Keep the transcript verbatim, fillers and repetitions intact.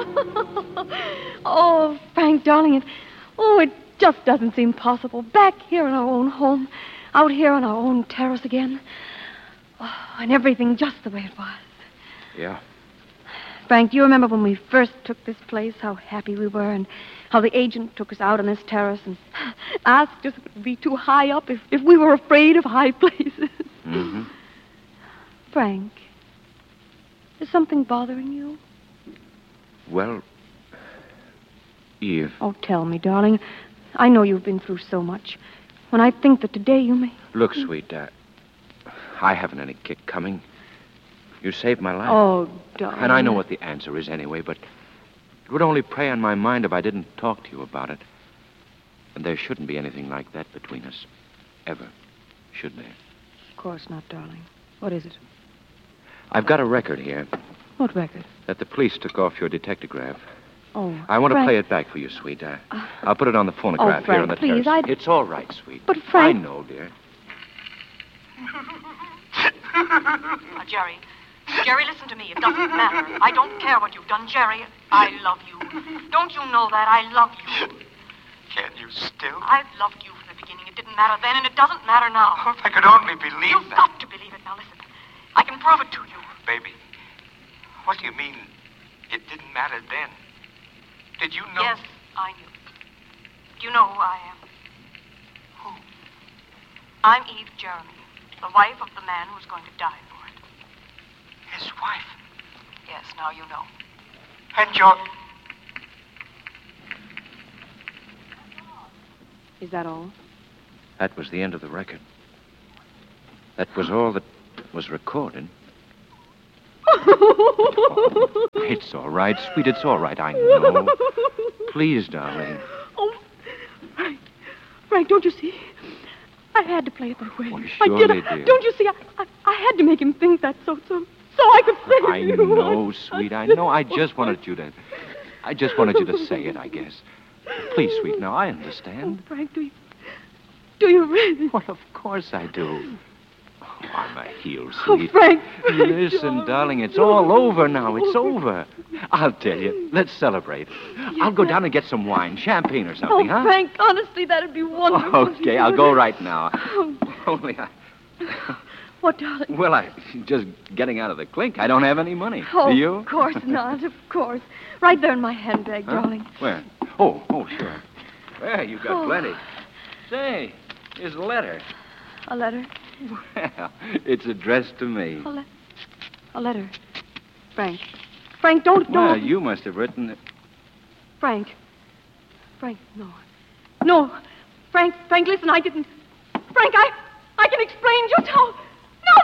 Oh, Frank, darling, it, oh, it just doesn't seem possible. Back here in our own home, out here on our own terrace again. Oh, and everything just the way it was. Yeah. Frank, do you remember when we first took this place, how happy we were, and how the agent took us out on this terrace and asked us if it would be too high up, if, if we were afraid of high places? Mm-hmm. Frank, is something bothering you? Well, Eve. Oh, tell me, darling. I know you've been through so much. When I think that today you may... Look, sweet, uh, I haven't any kick coming. You saved my life. Oh, darling. And I know what the answer is anyway, but it would only prey on my mind if I didn't talk to you about it. And there shouldn't be anything like that between us. Ever. Should there? Of course not, darling. What is it? I've got a record here. What record? That the police took off your detectograph. Oh, I want Frank. to play it back for you, sweet. I, I'll put it on the phonograph Oh, Frank, here on the please, terrace. I'd- It's all right, sweet. But, Frank- I know, dear. Uh, Jerry. Jerry, listen to me. It doesn't matter. I don't care what you've done, Jerry. I love you. Don't you know that? I love you. Can you still? I've loved you from the beginning. It didn't matter then, and it doesn't matter now. Oh, if I could only believe You've that. got to believe it. Now, listen. I can prove it to you. Baby, what do you mean it didn't matter then? Did you know? Yes, I knew. Do you know who I am? Who? I'm Eve Jeremy, the wife of the man who's going to die for it. His wife. Yes, now you know. And your... Is that all? That was the end of the record. That was all that was recorded. Oh, it's all right, sweet. It's all right. I know. Please, darling. Oh, Frank. Frank, don't you see? I had to play it that way. Oh, I did. surely, I, dear. Don't you see? I, I, I had to make him think that so, so, so I could say I it to you. know, sweet. I know. I just wanted you to... I just wanted you to say it, I guess. Please, sweet. Now, I Oh, understand. Frank, do you... Do you really? Well, of course I do. Oh, I'm a heel, Oh, sweet. Frank, Frank, Listen, darling, it's all over now. It's over. I'll tell you. Let's celebrate. I'll go down and get some wine, champagne or Oh, something, huh? Frank, honestly, that'd be wonderful. Okay, I'll go right now. Oh, Only I... what, darling? Well, I just getting out of the clink. I don't have any money. Oh, Do you? of course not, of course. Right there in my handbag, Huh? darling. Where? Oh, oh, sure. There, you've got Oh. plenty. Say, here's a letter. A letter. Well, it's addressed to me. A, le- a letter. Frank. Frank, don't, don't. Well, you must have written it. Frank. Frank, no. No. Frank, Frank, listen, I didn't. Frank, I